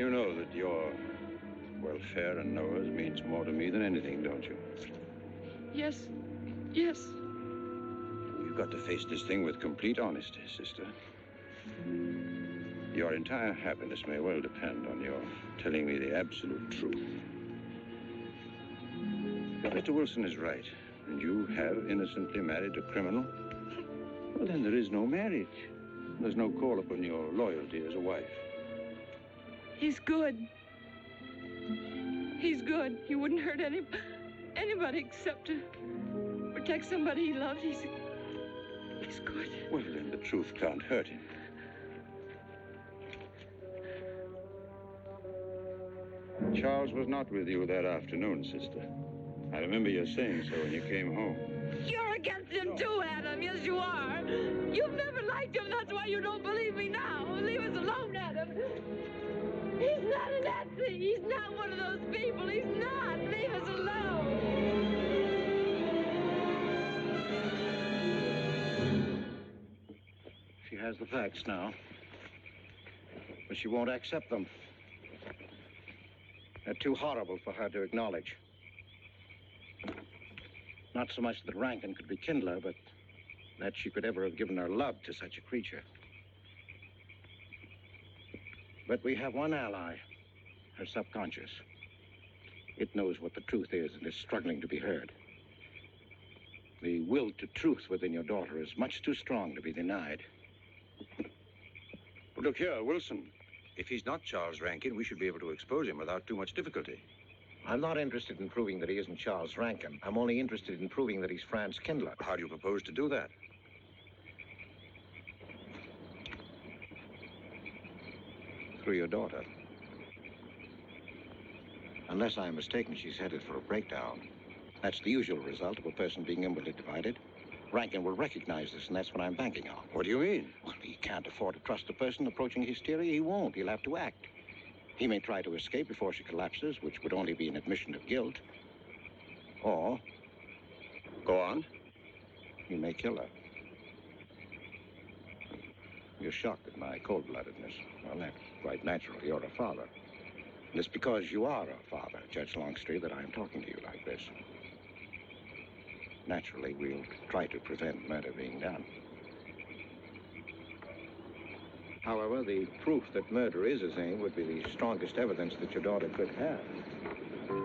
You know that your welfare and Noah's means more to me than anything, don't you? Yes. Yes. You've got to face this thing with complete honesty, sister. Your entire happiness may well depend on your telling me the absolute truth. If Mr. Wilson is right, and you have innocently married a criminal, well, then there is no marriage. There's no call upon your loyalty as a wife. He's good. He's good. He wouldn't hurt anybody except to protect somebody he loved. He's good. Well, then the truth can't hurt him. Charles was not with you that afternoon, sister. I remember you saying so when you came home. You're against him too, Adam. Yes, you are. You've never liked him. That's why you don't believe me now. Leave us alone, Adam. He's not a Nazi. He's not one of those people. He's not. Leave us alone. She has the facts now, but she won't accept them. They're too horrible for her to acknowledge. Not so much that Rankin could be Kindler, but that she could ever have given her love to such a creature. But we have one ally, her subconscious. It knows what the truth is and is struggling to be heard. The will to truth within your daughter is much too strong to be denied. But look here, Wilson. If he's not Charles Rankin, we should be able to expose him without too much difficulty. I'm not interested in proving that he isn't Charles Rankin. I'm only interested in proving that he's Franz Kindler. How do you propose to do that? Through your daughter. Unless I'm mistaken, she's headed for a breakdown. That's the usual result of a person being inwardly divided. Rankin will recognize this, and that's what I'm banking on. What do you mean? Well, he can't afford to trust a person approaching hysteria. He won't. He'll have to act. He may try to escape before she collapses, which would only be an admission of guilt. Or... Go on. He may kill her. You're shocked at my cold-bloodedness. Well, that's quite natural. You're a father. And it's because you are a father, Judge Longstreet, that I'm talking to you like this. Naturally, we'll try to prevent murder being done. However, the proof that murder is his aim would be the strongest evidence that your daughter could have.